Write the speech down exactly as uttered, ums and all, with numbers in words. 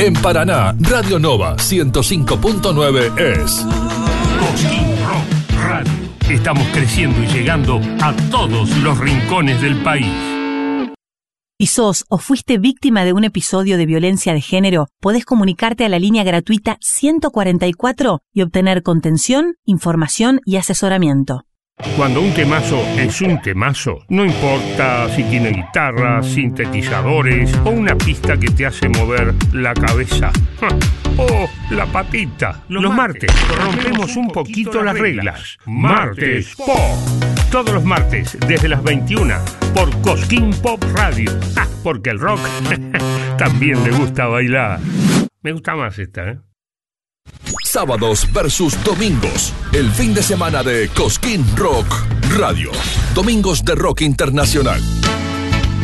En Paraná, Radio Nova ciento cinco punto nueve es Cosquín Rock Radio. Estamos creciendo y llegando a todos los rincones del país. ¿Y sos o fuiste víctima de un episodio de violencia de género? Podés comunicarte a la línea gratuita ciento cuarenta y cuatro y obtener contención, información y asesoramiento. Cuando un temazo es un temazo, no importa si tiene guitarra, sintetizadores o una pista que te hace mover la cabeza o la patita. Los, los martes, martes rompemos un poquito las reglas. Martes Pop. Todos los martes desde las veintiuna por Cosquín Pop Radio. Ah, porque el rock también le gusta bailar. Me gusta más esta, ¿eh? Sábados versus domingos. El fin de semana de Cosquín Rock Radio. Domingos de rock internacional.